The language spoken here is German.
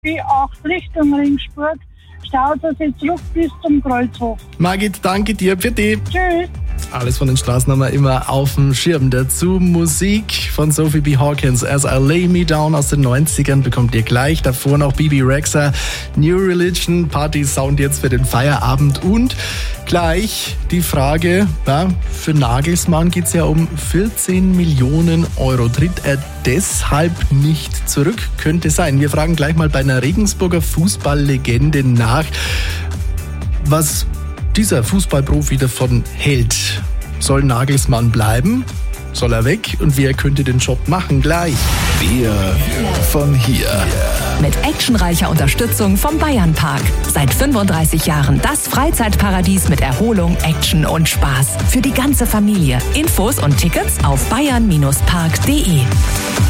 B8 Richtung Ringsburg. Staut er sich zurück bis zum Kreuzhof. Margit, danke dir. Für dich. Tschüss. Alles von den Straßen haben wir immer auf dem Schirm. Dazu Musik von Sophie B. Hawkins. As I Lay Me Down aus den 90ern bekommt ihr gleich. Davor noch Bibi Rexha, New Religion, Party-Sound jetzt für den Feierabend. Und gleich die Frage, ja, für Nagelsmann geht es ja um 14 Millionen Euro. Tritt er deshalb nicht zurück? Könnte sein. Wir fragen gleich mal bei einer Regensburger Fußballlegende nach, was dieser Fußballprofi davon hält. Soll Nagelsmann bleiben? Soll er weg? Und wer könnte den Job machen? Gleich. Wir von hier. Mit actionreicher Unterstützung vom Bayernpark. Seit 35 Jahren das Freizeitparadies mit Erholung, Action und Spaß. Für die ganze Familie. Infos und Tickets auf bayern-park.de.